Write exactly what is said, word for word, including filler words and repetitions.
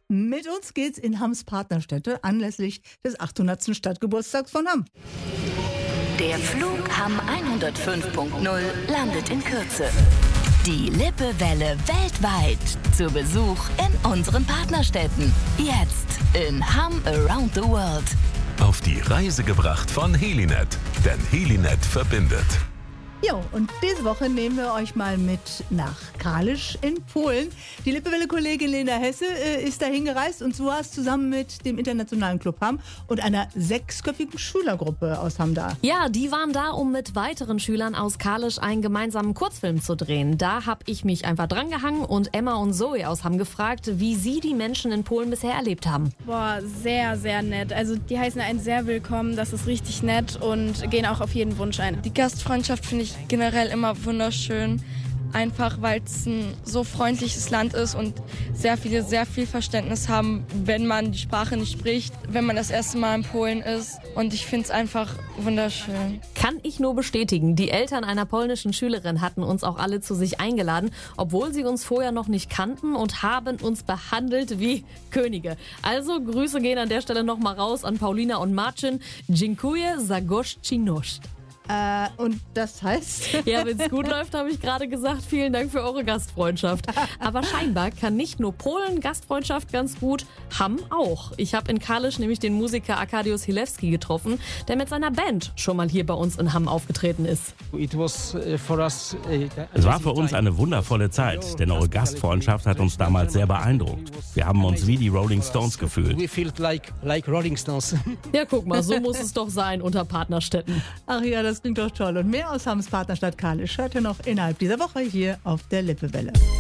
Mit uns geht's in Hamms Partnerstädte anlässlich des achthundertsten Stadtgeburtstags von Hamm. Der Flug Hamm hundertfünf Punkt null landet in Kürze. Die Lippewelle weltweit zu Besuch in unseren Partnerstädten. Jetzt in Hamm Around the World. Auf die Reise gebracht von Helinet, denn Helinet verbindet. Jo, und diese Woche nehmen wir euch mal mit nach Kalisz in Polen. Die Lippewelle-Kollegin Lena Hesse äh, ist dahin gereist und du warst zusammen mit dem Internationalen Club Hamm und einer sechsköpfigen Schülergruppe aus Hamm da. Ja, die waren da, um mit weiteren Schülern aus Kalisz einen gemeinsamen Kurzfilm zu drehen. Da habe ich mich einfach drangehangen und Emma und Zoe aus Hamm gefragt, wie sie die Menschen in Polen bisher erlebt haben. Boah, sehr, sehr nett. Also die heißen einen sehr willkommen, das ist richtig nett und gehen auch auf jeden Wunsch ein. Die Gastfreundschaft finde ich generell immer wunderschön, einfach weil es ein so freundliches Land ist und sehr viele sehr viel Verständnis haben, wenn man die Sprache nicht spricht, wenn man das erste Mal in Polen ist, und ich finde es einfach wunderschön. Kann ich nur bestätigen, die Eltern einer polnischen Schülerin hatten uns auch alle zu sich eingeladen, obwohl sie uns vorher noch nicht kannten, und haben uns behandelt wie Könige. Also Grüße gehen an der Stelle nochmal raus an Paulina und Marcin. Dziękuję za gościnność. Äh, und das heißt? Ja, wenn es gut läuft, habe ich gerade gesagt, vielen Dank für eure Gastfreundschaft. Aber scheinbar kann nicht nur Polen Gastfreundschaft ganz gut, Hamm auch. Ich habe in Kalisz nämlich den Musiker Arkadiusz Hilewski getroffen, der mit seiner Band schon mal hier bei uns in Hamm aufgetreten ist. Es war für uns eine wundervolle Zeit, denn eure Gastfreundschaft hat uns damals sehr beeindruckt. Wir haben uns wie die Rolling Stones gefühlt. Ja, guck mal, so muss es doch sein unter Partnerstädten. Ach ja, das klingt doch toll. Und mehr aus Hamms Partnerstadt Kalisz hört ihr noch innerhalb dieser Woche hier auf der Lippewelle.